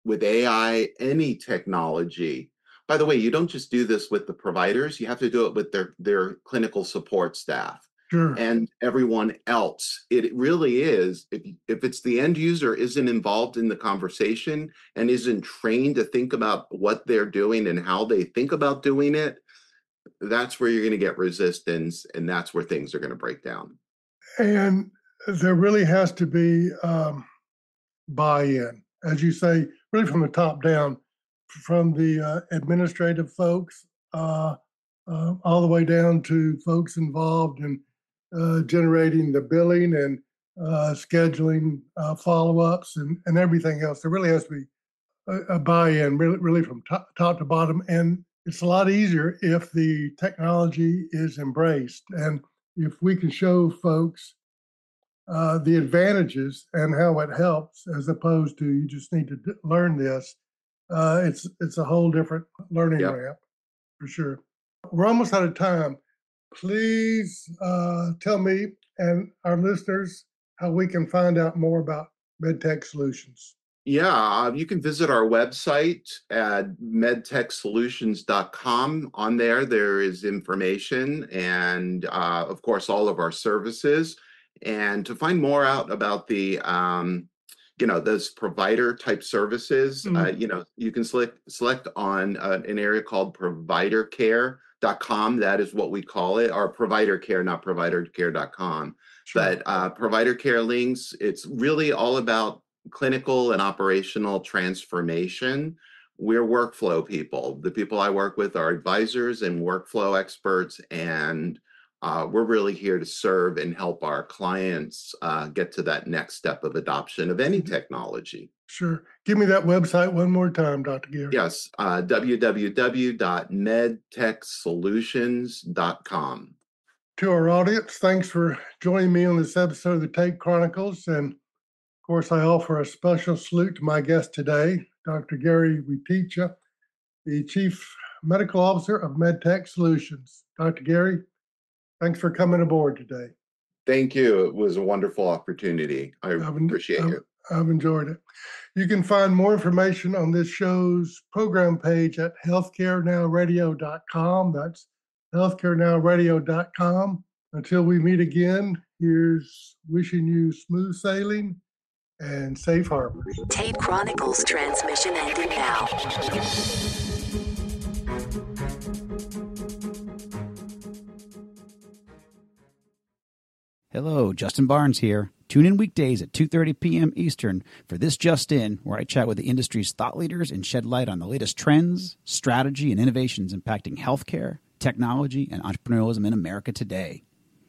with AI, any technology. By the way, you don't just do this with the providers, you have to do it with their clinical support staff. Sure. And everyone else. It really is, if it's the end user isn't involved in the conversation and isn't trained to think about what they're doing and how they think about doing it, that's where you're going to get resistance, and that's where things are going to break down. And there really has to be buy-in, as you say, really from the top down, from the administrative folks all the way down to folks involved in generating the billing and scheduling follow-ups and everything else. There really has to be a buy-in, really from top to bottom. And it's a lot easier if the technology is embraced. And if we can show folks the advantages and how it helps, as opposed to you just need to learn this, it's a whole different learning ramp, for sure. We're almost out of time. Please tell me and our listeners how we can find out more about MedTech Solutions. Yeah, you can visit our website at medtechsolutions.com. On there is information and, of course, all of our services. And to find more out about the, those provider type services, you can select on an area called providercare.com. That is what we call it, or provider care, not providercare.com. Sure. But provider care links, it's really all about clinical and operational transformation. We're workflow people. The people I work with are advisors and workflow experts, and we're really here to serve and help our clients get to that next step of adoption of any technology. Sure. Give me that website one more time, Dr. Gary. Yes, www.medtechsolutions.com. To our audience, thanks for joining me on this episode of the Tape Chronicles. And of course, I offer a special salute to my guest today, Dr. Gary Witicha, the Chief Medical Officer of MedTech Solutions. Dr. Gary, thanks for coming aboard today. Thank you. It was a wonderful opportunity. I appreciate it. I've enjoyed it. You can find more information on this show's program page at healthcarenowradio.com. That's healthcarenowradio.com. Until we meet again, here's wishing you smooth sailing and safe harbors. Tape Chronicles transmission ending now. Hello, Justin Barnes here. Tune in weekdays at 2:30 p.m. Eastern for This Just In, where I chat with the industry's thought leaders and shed light on the latest trends, strategy, and innovations impacting healthcare, technology, and entrepreneurialism in America today.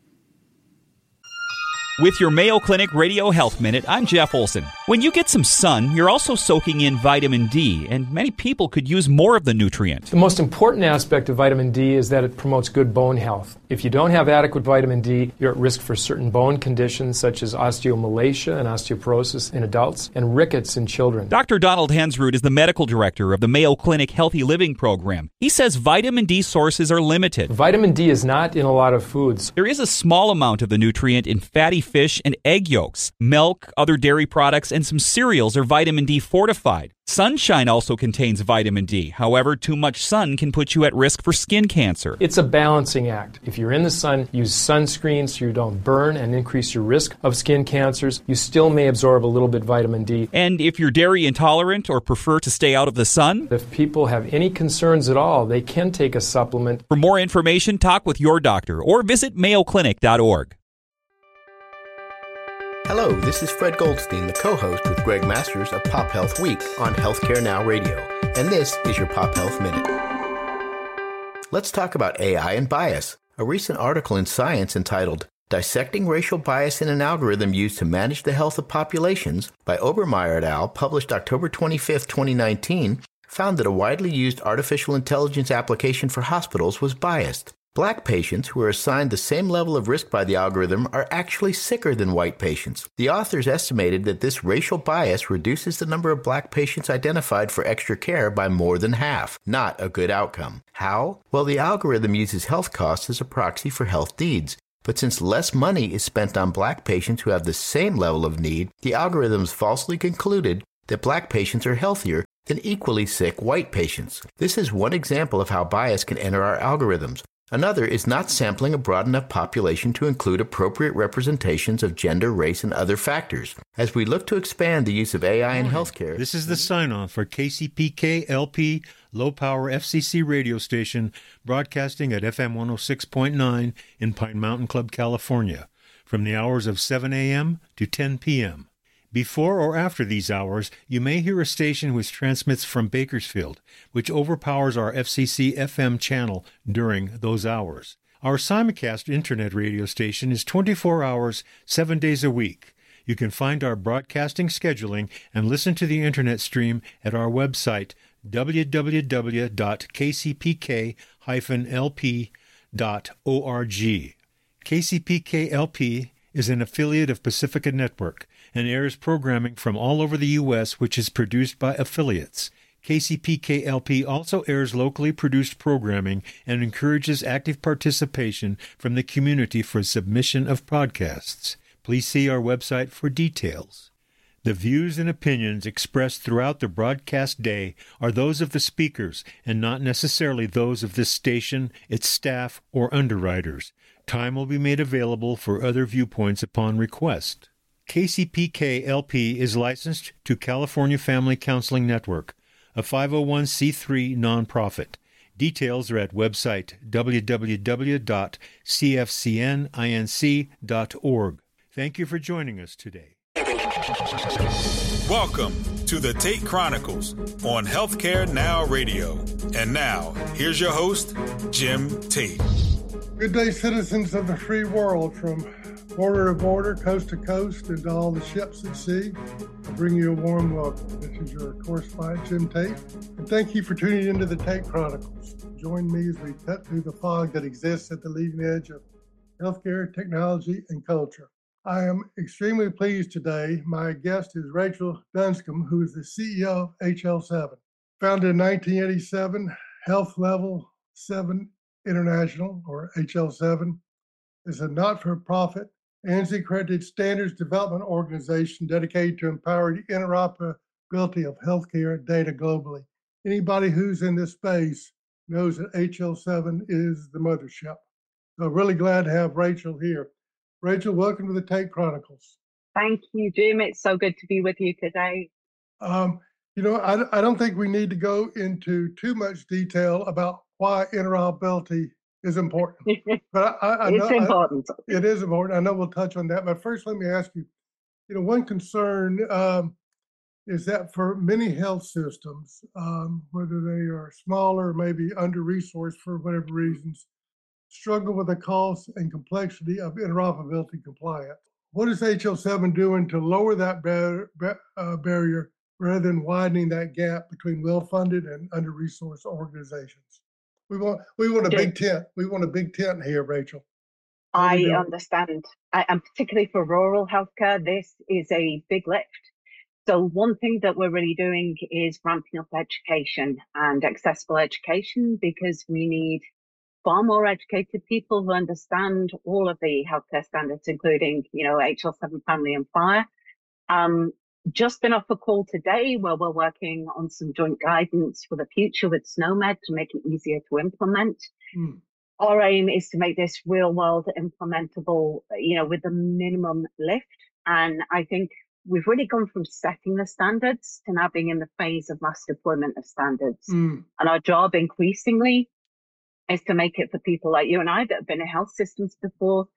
With your Mayo Clinic Radio Health Minute, I'm Jeff Olson. When you get some sun, you're also soaking in vitamin D, and many people could use more of the nutrient. The most important aspect of vitamin D is that it promotes good bone health. If you don't have adequate vitamin D, you're at risk for certain bone conditions such as osteomalacia and osteoporosis in adults and rickets in children. Dr. Donald Hensrud is the medical director of the Mayo Clinic Healthy Living Program. He says vitamin D sources are limited. Vitamin D is not in a lot of foods. There is a small amount of the nutrient in fatty fish and egg yolks. Milk, other dairy products, and some cereals are vitamin D fortified. Sunshine also contains vitamin D. However, too much sun can put you at risk for skin cancer. It's a balancing act. If you're in the sun, use sunscreen so you don't burn and increase your risk of skin cancers. You still may absorb a little bit vitamin D. And if you're dairy intolerant or prefer to stay out of the sun, if people have any concerns at all, they can take a supplement. For more information, talk with your doctor or visit mayoclinic.org. Hello, this is Fred Goldstein, the co-host with Greg Masters of Pop Health Week on Healthcare Now Radio, and this is your Pop Health Minute. Let's talk about AI and bias. A recent article in Science entitled Dissecting Racial Bias in an Algorithm Used to Manage the Health of Populations by Obermeyer et al., published October 25, 2019, found that a widely used artificial intelligence application for hospitals was biased. Black patients who are assigned the same level of risk by the algorithm are actually sicker than white patients. The authors estimated that this racial bias reduces the number of black patients identified for extra care by more than half. Not a good outcome. How? Well, the algorithm uses health costs as a proxy for health needs. But since less money is spent on black patients who have the same level of need, the algorithms falsely concluded that black patients are healthier than equally sick white patients. This is one example of how bias can enter our algorithms. Another is not sampling a broad enough population to include appropriate representations of gender, race, and other factors. As we look to expand the use of AI in healthcare... This is the sign-off for KCPK-LP low-power FCC radio station broadcasting at FM 106.9 in Pine Mountain Club, California, from the hours of 7 a.m. to 10 p.m. Before or after these hours, you may hear a station which transmits from Bakersfield, which overpowers our FCC FM channel during those hours. Our simulcast internet radio station is 24 hours, 7 days a week. You can find our broadcasting scheduling and listen to the internet stream at our website, www.kcpk-lp.org. KCPK-LP is an affiliate of Pacifica Network and airs programming from all over the U.S., which is produced by affiliates. KCPK-LP also airs locally produced programming and encourages active participation from the community for submission of podcasts. Please see our website for details. The views and opinions expressed throughout the broadcast day are those of the speakers and not necessarily those of this station, its staff, or underwriters. Time will be made available for other viewpoints upon request. KCPK-LP is licensed to California Family Counseling Network, a 501c3 nonprofit. Details are at website www.cfcninc.org. Thank you for joining us today. Welcome to the Tate Chronicles on Healthcare Now Radio. And now, here's your host, Jim Tate. Good day, citizens of the free world, from border to border, coast to coast, and to all the ships at sea. I bring you a warm welcome. This is your correspondent, Jim Tate, and thank you for tuning into the Tate Chronicles. Join me as we cut through the fog that exists at the leading edge of healthcare, technology, and culture. I am extremely pleased today. My guest is Rachel Dunscombe, who is the CEO of HL7. Founded in 1987, Health Level 7 International, or HL7, is a not-for-profit, ANSI-accredited standards development organization dedicated to empowering the interoperability of healthcare data globally. Anybody who's in this space knows that HL7 is the mothership. So really glad to have Rachel here. Rachel, welcome to the Tate Chronicles. Thank you, Jim. It's so good to be with you today. I don't think we need to go into too much detail about why interoperability is important. But I know it's important. It is important. I know we'll touch on that. But first, let me ask you, one concern is that for many health systems, whether they are smaller, maybe under-resourced for whatever reasons, struggle with the cost and complexity of interoperability compliance. What is HL7 doing to lower that barrier rather than widening that gap between well-funded and under-resourced organizations? We want a big tent. We want a big tent here, Rachel. I understand. And particularly for rural healthcare, this is a big lift. So one thing that we're really doing is ramping up education and accessible education, because we need far more educated people who understand all of the healthcare standards, including, HL7 Family and Fire. Just been off a call today where we're working on some joint guidance for the future with SNOMED to make it easier to implement. Our aim is to make this real world implementable, with the minimum lift. And I think we've really gone from setting the standards to now being in the phase of mass deployment of standards. And our job increasingly is to make it for people like you and I that have been in health systems before,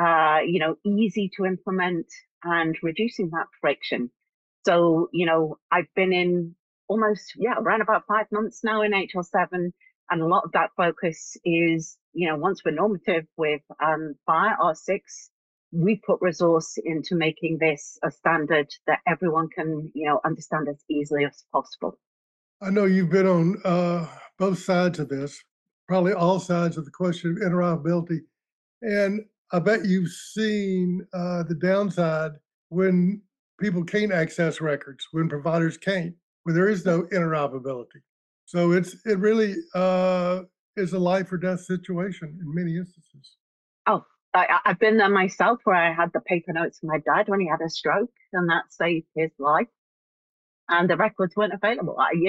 easy to implement and reducing that friction. So, I've been in around about 5 months now in HL7. And a lot of that focus is, once we're normative with Fire R6, we put resource into making this a standard that everyone can, understand as easily as possible. I know you've been on both sides of this, probably all sides of the question of interoperability. And I bet you've seen the downside when people can't access records, when providers can't, when there is no interoperability. So it really is a life or death situation in many instances. Oh, I've been there myself, where I had the paper notes from my dad when he had a stroke, and that saved his life. and the records weren't available.